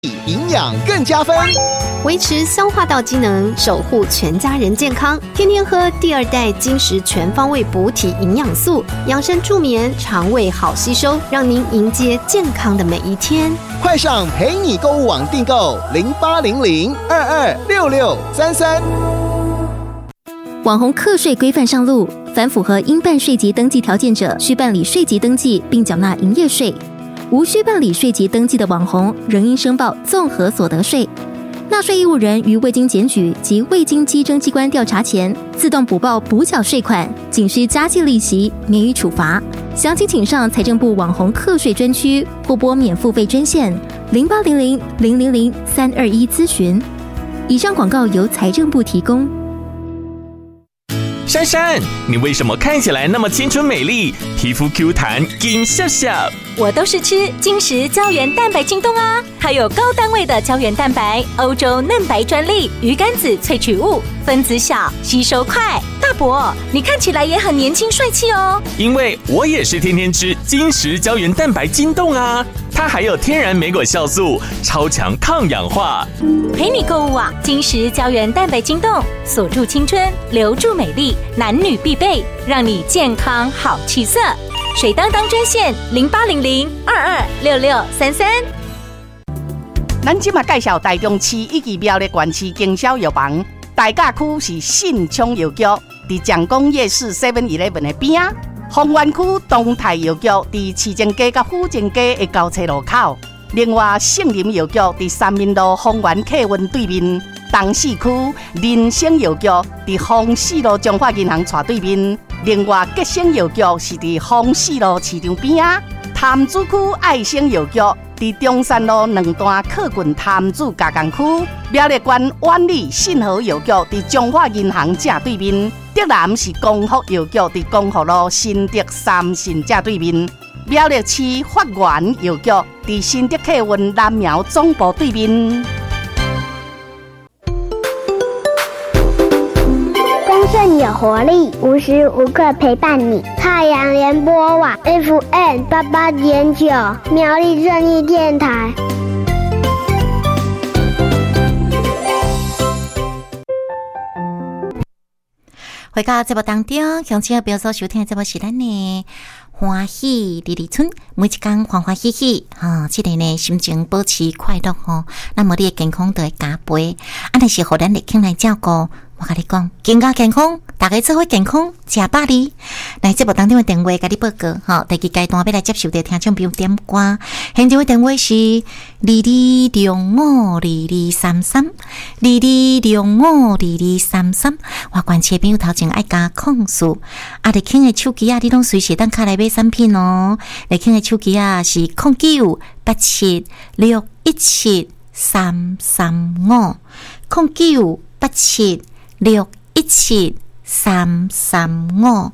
营养更加分， 维持消化道机能，守护全家人健康。天天喝第二代金石全方位补体营养素，养生助眠，肠胃好吸收，让您迎接健康的每一天。 快上陪你购物网订购0800226633。 网红课税规范上路，凡符合应办税籍登记条件者，需办理税籍登记并缴纳营业税。无需办理税籍登记的网红，仍应申报综合所得税。纳税义务人于未经检举及未经稽征机关调查前，自动补报补缴税款，仅需加计利息，免予处罚。详情请上财政部网红课税专区或拨免付费专线0800000321咨询。以上广告由财政部提供。 珊珊，你为什么看起来那么青春美丽，皮肤 Q 弹，金笑笑？ 我都是吃金石胶原蛋白晶冻啊，还有高单位的胶原蛋白，欧洲嫩白专利，鱼肝子萃取物，分子小，吸收快。大伯，你看起来也很年轻帅气哦。 因为我也是天天吃金石胶原蛋白晶冻啊，它还有天然莓果酵素，超强抗氧化。 陪你购物啊，金石胶原蛋白晶冻，锁住青春，留住美丽，男女必备，让你健康好气色。水当当专线0800226633。 咱今嘛介绍台中市以及苗栗县市经销药房，大甲区是信昌药局，伫蒋公夜市 7-11 的边啊；丰原区东泰药局伫市政街甲府政街的交叉路口。另外，圣林药局伫三民路丰原客运对面。东市区人生药局伫丰市路中华银行斜对面。另外，吉生药局是伫丰市路市场边啊。潭子区爱生药局伫中山路两段靠近潭子加工区。苗栗县万里信和药局伫中华银行正对面。德南是光复药局伫光复路新德三信正对面。苗栗市发源药局伫新德客运南苗总部对面。 丰盛有活力，无时无刻陪伴你。太阳联播网 FM 88.9，苗栗正义电台。 回到节目当中，乡亲朋友所收听的节目是咱的欢喜里里村，每一天欢欢喜喜这个呢心情保持快乐那么你的健康就会加倍。但是互咱的亲来照顾，我跟你讲，更加健康，大家做伙健康，吃百里。来节目当中的电话给你报告第二阶段要来接受的听众朋友点歌，现场的电话是2205223322052233。我关切朋友头前爱加控诉你听的手机你拢随时等卡来买产品你听的手机是0987617335 0987617335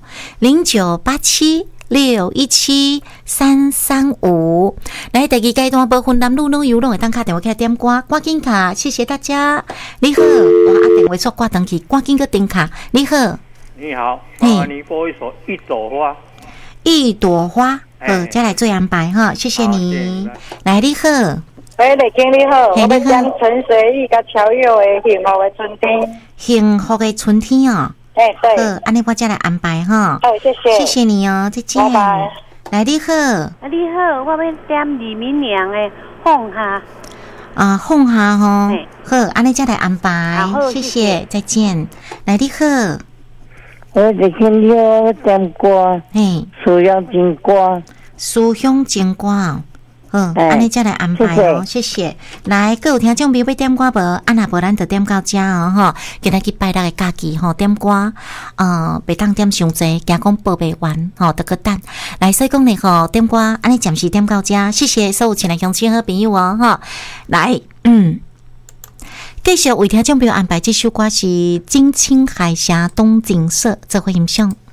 0987617335。来第二阶段部分男女老幼拢会当打电话起来点歌，赶紧卡，谢谢大家。你好，我电话错挂登去，赶紧个点卡。你好， 你好，你播一首《一朵花》。 一朵花，再来做安排谢谢你。来，你好。 喂，丽经你好，我要讲陈水玉甲乔佑的《幸福的春天》。 幸福的春天对。 安尼我再来安排好，谢谢， 谢谢你再见。拜拜。来，你好。 你好，我要点李明良的《放下》。 放下好，安尼再来安排，谢谢，再见。来，你好。 我在听你点歌，思乡情歌， 思乡情歌安尼再来安排谢谢。来，各有听众朋友要点歌无？若无咱就点到这今日去拜六的假期点歌别当点伤济，惊讲报袂完得个等。来，所以讲呢点歌安尼暂时点到这，谢谢所有亲爱乡亲好朋友来，继续为听众朋友安排这首歌是金青海峡东景色，做伙欣赏。